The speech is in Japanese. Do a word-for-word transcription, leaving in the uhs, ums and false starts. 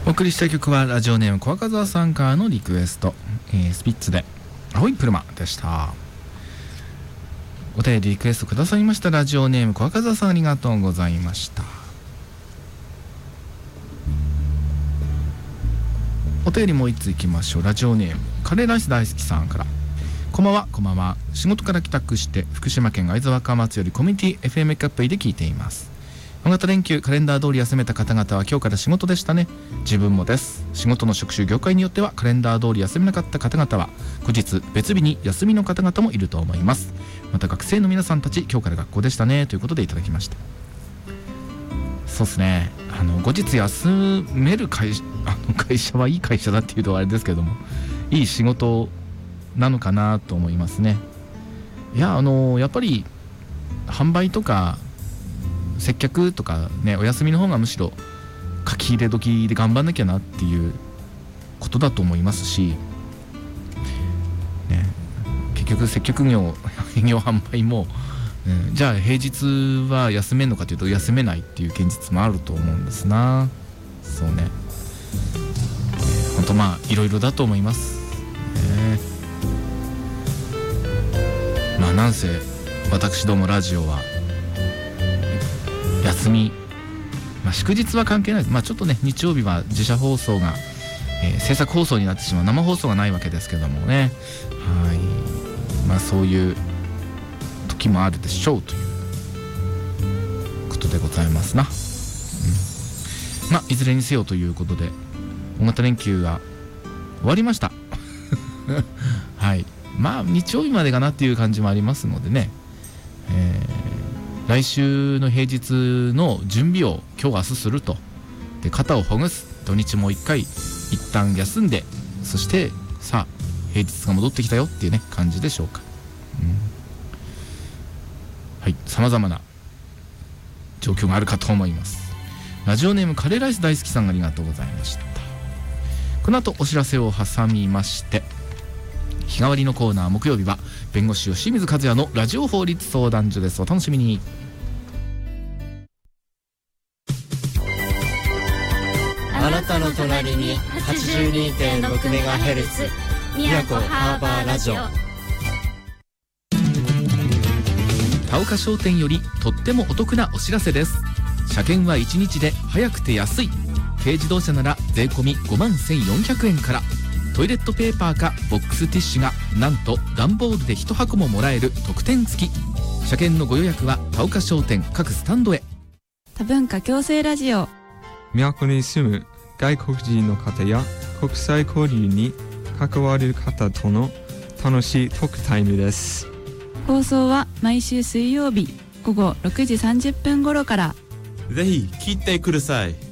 お送りした曲はラジオネーム小赤澤さんからのリクエスト、えー、スピッツで青い車でした。お便りリクエストくださいましたラジオネーム小赤澤さん、ありがとうございました。お便りもう一ついきましょう。ラジオネームカレーライス大好きさんから、こんばんは。こんばんは。仕事から帰宅して福島県会津若松よりコミュニティ エフエム キャップイで聞いています。大型連休カレンダー通り休めた方々は今日から仕事でしたね。自分もです。仕事の職種業界によってはカレンダー通り休めなかった方々は後日別日に休みの方々もいると思います。また学生の皆さんたち今日から学校でしたねということでいただきました。そうですね、あの後日休める会社、あの会社はいい会社だっていうとあれですけども、いい仕事なのかなと思いますね。いやあのやっぱり販売とか接客とかね、お休みの方がむしろ書き入れ時で頑張んなきゃなっていうことだと思いますし、ね、結局接客業営業販売も、うん、じゃあ平日は休めんのかというと休めないっていう現実もあると思うんですな。そうね、本当まあいろいろだと思います、ね、まあなんせ私どもラジオは休み、まあ、祝日は関係ないです。まあちょっとね日曜日は自社放送が、えー、制作放送になってしまう、生放送がないわけですけどもね、はい、まあそういう時もあるでしょうということでございますな、うん、まあいずれにせよということで大型連休が終わりましたはい、まあ日曜日までかなっていう感じもありますのでね、えー来週の平日の準備を今日明日すると、で肩をほぐす、土日も一回一旦休んで、そしてさあ平日が戻ってきたよっていうね感じでしょうか、うん、はい、さまざまな状況があるかと思います。ラジオネームカレーライス大好きさん、ありがとうございました。この後お知らせを挟みまして、日替わりのコーナー、木曜日は弁護士吉水和也のラジオ法律相談所です。お楽しみに。 あなたの隣に はちじゅうにてんろくメガヘルツ 宮古ハーバーラジオ。 田岡商店よりとってもお得なお知らせです。車検はいちにちで早くて安い。軽自動車なら税込みごまんせんよんひゃくえんから、トイレットペーパーかボックスティッシュがなんと段ボールでいちはこももらえる特典付き。車検のご予約は田岡商店各スタンドへ。 多文化共生ラジオ。 宮古に住む外国人の方や国際交流に関わる方との楽しいトークタイムです。 放送は毎週水曜日午後ろくじさんじゅっぷん頃から。 ぜひ聞いてください。